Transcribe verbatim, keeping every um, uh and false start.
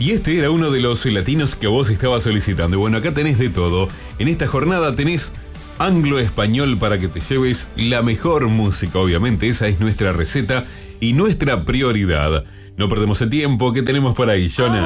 Y este era uno de los latinos que vos estabas solicitando. Y bueno, acá tenés de todo. En esta jornada tenés anglo-español para que te lleves la mejor música, obviamente. Esa es nuestra receta y nuestra prioridad. No perdemos el tiempo. ¿Qué tenemos por ahí, Jonah?